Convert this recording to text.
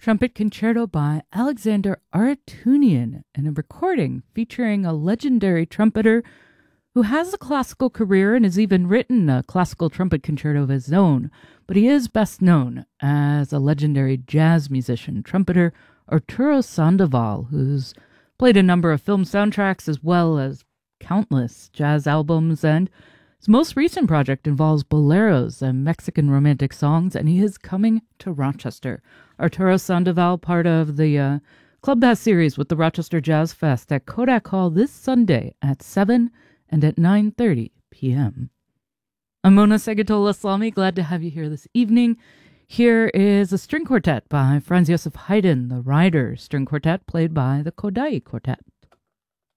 Trumpet Concerto by Alexander Aratunian, and a recording featuring a legendary trumpeter who has a classical career and has even written a classical trumpet concerto of his own, but he is best known as a legendary jazz musician, trumpeter Arturo Sandoval, who's played a number of film soundtracks as well as countless jazz albums, and his most recent project involves boleros and Mexican romantic songs, and he is coming to Rochester. Arturo Sandoval, part of the Club Bass series with the Rochester Jazz Fest at Kodak Hall this Sunday at 7 and at 9:30 p.m. I'm Mona Segatola-Slami, glad to have you here this evening. Here is a string quartet by Franz Josef Haydn, the Rider String Quartet, played by the Kodály Quartet.